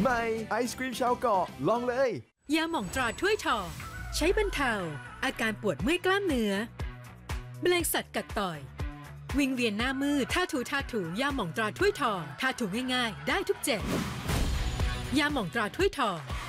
ม่ไอศกรีมชาวเกาะลองเลยยาหม่องตราถ้วยทองใช้บรรเทาอาการปวดเมื่อยกล้ามเนื้อแมลงสัตว์กัดต่อยวิงเวียนหน้ามืดท่าถูยาหม่องตราถ้วยทองท่าถูง่ายๆได้ทุกเจ็บยาหม่องตราถ้วยทอง